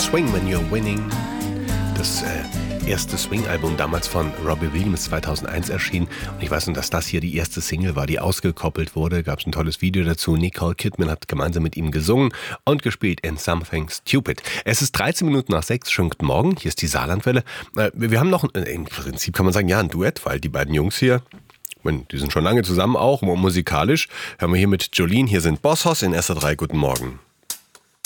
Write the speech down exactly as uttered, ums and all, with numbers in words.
Swing When You're Winning. Das äh, erste Swing-Album damals von Robbie Williams zweitausendeins erschienen. Und ich weiß nur, dass das hier die erste Single war, die ausgekoppelt wurde. Gab es ein tolles Video dazu. Nicole Kidman hat gemeinsam mit ihm gesungen und gespielt in Something Stupid. Es ist dreizehn Minuten nach sechs. Schönen guten Morgen. Hier ist die Saarlandwelle. Äh, wir haben noch, äh, im Prinzip kann man sagen, ja, ein Duett, weil die beiden Jungs hier, die sind schon lange zusammen auch, musikalisch. Hören wir hier mit Jolene. Hier sind Boss Hoss in S R drei. Guten Morgen.